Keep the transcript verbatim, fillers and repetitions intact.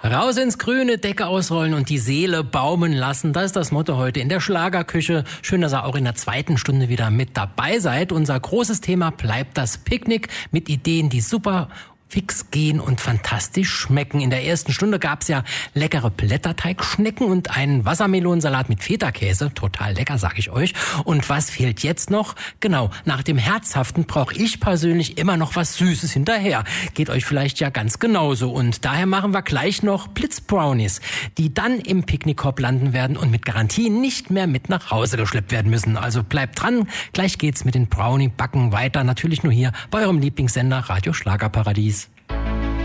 Raus ins Grüne, Decke ausrollen und die Seele baumeln lassen. Das ist das Motto heute in der Schlagerküche. Schön, dass ihr auch in der zweiten Stunde wieder mit dabei seid. Unser großes Thema bleibt das Picknick mit Ideen, die super fix gehen und fantastisch schmecken. In der ersten Stunde gab's ja leckere Blätterteigschnecken und einen Wassermelonensalat mit Feta-Käse. Total lecker, sag ich euch. Und was fehlt jetzt noch? Genau, nach dem Herzhaften brauche ich persönlich immer noch was Süßes hinterher. Geht euch vielleicht ja ganz genauso. Und daher machen wir gleich noch Blitzbrownies, die dann im Picknickkorb landen werden und mit Garantie nicht mehr mit nach Hause geschleppt werden müssen. Also bleibt dran, gleich geht's mit den Brownie-Backen weiter. Natürlich nur hier bei eurem Lieblingssender Radio Schlagerparadies.